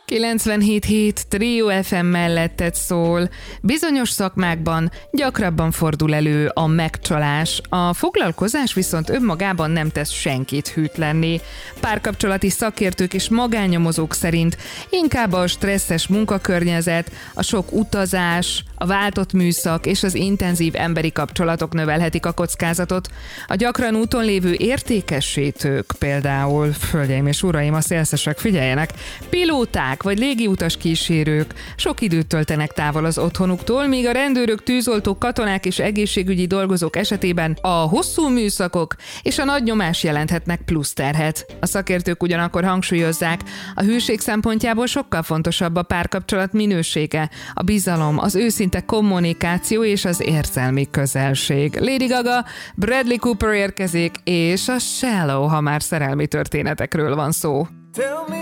97.7 Trio FM melletted szól. Bizonyos szakmákban gyakrabban fordul elő a megcsalás, a foglalkozás viszont önmagában nem tesz senkit hűtlenné. Párkapcsolati szakértők és magánnyomozók szerint inkább a stresszes munkakörnyezet, a sok utazás, a váltott műszak és az intenzív emberi kapcsolatok növelhetik a kockázatot. A gyakran úton lévő értékesítők, például, hölgyeim és uraim, a szélszesek figyeljenek, pilóták vagy légiutas kísérők sok időt töltenek távol az otthonuktól, míg a rendőrök, tűzoltók, katonák és egészségügyi dolgozók esetében a hosszú műszakok és a nagy nyomás jelenthetnek plusz terhet. A szakértők ugyanakkor hangsúlyozzák, a hűség szempontjából sokkal fontosabb a párkapcsolat minősége, a bizalom, az őszinte kommunikáció és az érzelmi közelség. Lady Gaga, Bradley Cooper érkezik, és a Shallow, ha már szerelmi történetekről van szó.